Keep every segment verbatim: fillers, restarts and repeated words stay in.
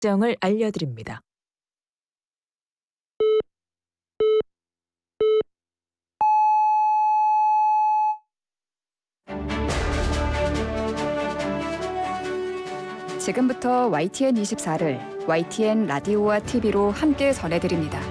정을 알려드립니다. 지금부터 와이티엔 이십사를 와이티엔 라디오와 티비로 함께 전해드립니다.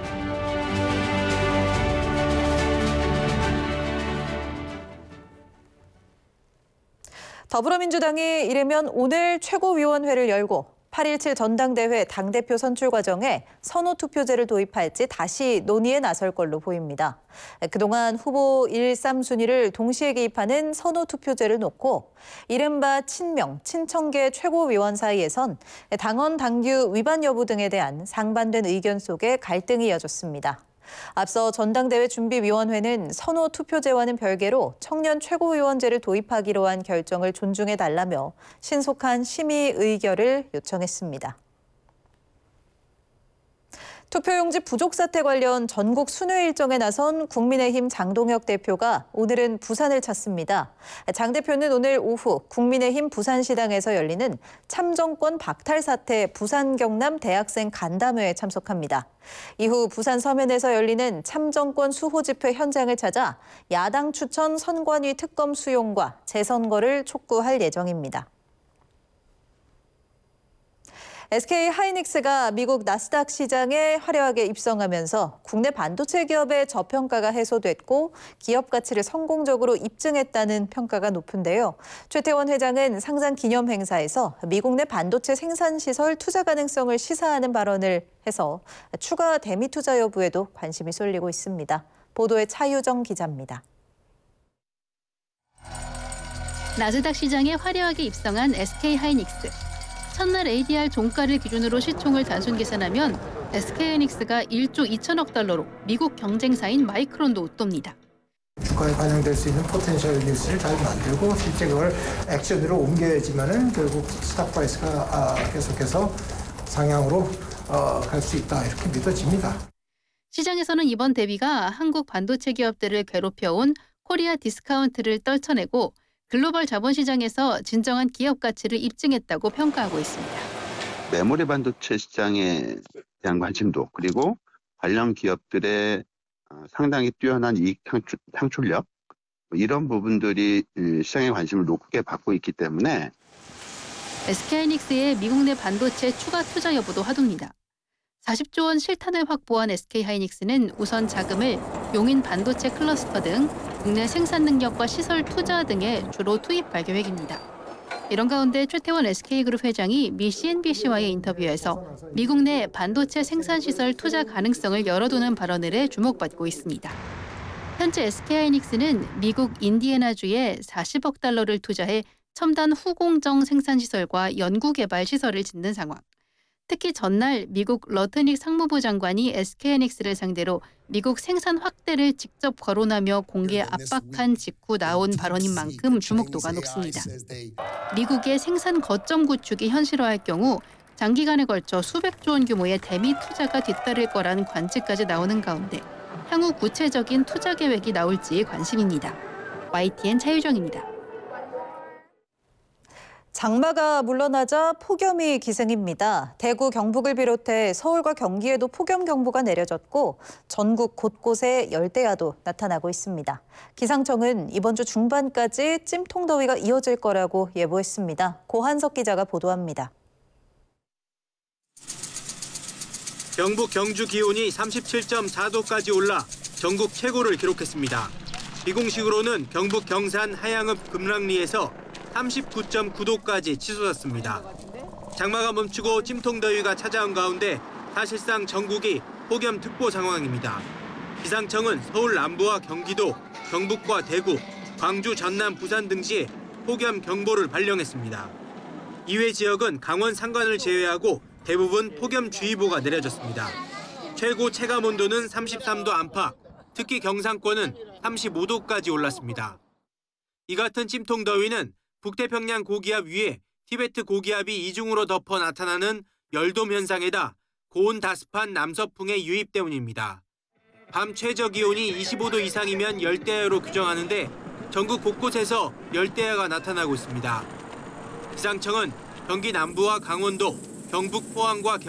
더불어민주당이 이르면 오늘 최고위원회를 열고 팔 일칠 전당대회 당대표 선출 과정에 선호투표제를 도입할지 다시 논의에 나설 걸로 보입니다. 그동안 후보 일, 삼 순위를 동시에 개입하는 선호투표제를 놓고 이른바 친명, 친청계 최고위원 사이에선 당원 당규 위반 여부 등에 대한 상반된 의견 속에 갈등이 이어졌습니다. 앞서 전당대회 준비위원회는 선호투표제와는 별개로 청년 최고위원제를 도입하기로 한 결정을 존중해달라며 신속한 심의 의결을 요청했습니다. 투표용지 부족 사태 관련 전국 순회 일정에 나선 국민의힘 장동혁 대표가 오늘은 부산을 찾습니다. 장 대표는 오늘 오후 국민의힘 부산시당에서 열리는 참정권 박탈 사태 부산 경남 대학생 간담회에 참석합니다. 이후 부산 서면에서 열리는 참정권 수호 집회 현장을 찾아 야당 추천 선관위 특검 수용과 재선거를 촉구할 예정입니다. 에스케이하이닉스가 미국 나스닥 시장에 화려하게 입성하면서 국내 반도체 기업의 저평가가 해소됐고 기업 가치를 성공적으로 입증했다는 평가가 높은데요. 최태원 회장은 상장 기념 행사에서 미국 내 반도체 생산 시설 투자 가능성을 시사하는 발언을 해서 추가 대미 투자 여부에도 관심이 쏠리고 있습니다. 보도에 차유정 기자입니다. 나스닥 시장에 화려하게 입성한 에스케이하이닉스. 첫날 에이디알 종가를 기준으로 시총을 단순 계산하면 에스케이하이닉스가 일조 이천억 달러로 미국 경쟁사인 마이크론도 웃돕니다. 주가에 반영될 수 있는 포텐셜 뉴스를 잘 만들고 실제 그걸 액션으로 옮겨야지만은 결국 스탁 프라이스가 계속해서 상향으로 갈 수 있다 이렇게 믿어집니다. 시장에서는 이번 대비가 한국 반도체 기업들을 괴롭혀온 코리아 디스카운트를 떨쳐내고 글로벌 자본시장에서 진정한 기업 가치를 입증했다고 평가하고 있습니다. 메모리 반도체 시장에 대한 관심도 그리고 관련 기업들의 상당히 뛰어난 이익 창출력 이런 부분들이 시장의 관심을 높게 받고 있기 때문에 에스케이하이닉스의 미국 내 반도체 추가 투자 여부도 화두입니다. 사십조 원 실탄을 확보한 에스케이하이닉스는 우선 자금을 용인 반도체 클러스터 등 국내 생산 능력과 시설 투자 등에 주로 투입할 계획입니다. 이런 가운데 최태원 에스케이그룹 회장이 미 씨엔비씨와의 인터뷰에서 미국 내 반도체 생산 시설 투자 가능성을 열어두는 발언을 해 주목받고 있습니다. 현재 에스케이하이닉스는 미국 인디애나주에 사십억 달러를 투자해 첨단 후공정 생산 시설과 연구 개발 시설을 짓는 상황. 특히 전날 미국 러트닉 상무부 장관이 에스케이하이닉스를 상대로 미국 생산 확대를 직접 거론하며 공개 압박한 직후 나온 발언인 만큼 주목도가 높습니다. 미국의 생산 거점 구축이 현실화할 경우 장기간에 걸쳐 수백조 원 규모의 대미 투자가 뒤따를 거라는 관측까지 나오는 가운데 향후 구체적인 투자 계획이 나올지 관심입니다. 와이티엔 차유정입니다. 장마가 물러나자 폭염이 기승입니다. 대구, 경북을 비롯해 서울과 경기에도 폭염 경보가 내려졌고 전국 곳곳에 열대야도 나타나고 있습니다. 기상청은 이번 주 중반까지 찜통더위가 이어질 거라고 예보했습니다. 고한석 기자가 보도합니다. 경북 경주 기온이 삼십칠 점 사 도까지 올라 전국 최고를 기록했습니다. 비공식으로는 경북 경산 하양읍 금락리에서 삼십구 점 구 도까지 치솟았습니다. 장마가 멈추고 찜통더위가 찾아온 가운데 사실상 전국이 폭염특보 상황입니다. 기상청은 서울 남부와 경기도, 경북과 대구, 광주, 전남, 부산 등지에 폭염 경보를 발령했습니다. 이외 지역은 강원 산간을 제외하고 대부분 폭염주의보가 내려졌습니다. 최고 체감 온도는 삼십삼 도 안팎, 특히 경상권은 삼십오 도까지 올랐습니다. 이 같은 찜통더위는 북태평양 고기압 위에 티베트 고기압이 이중으로 덮어 나타나는 열돔 현상에다 고온 다습한 남서풍의 유입 때문입니다. 밤 최저 기온이 이십오 도 이상이면 열대야로 규정하는데 전국 곳곳에서 열대야가 나타나고 있습니다. 기상청은 경기 남부와 강원도, 경북 포항과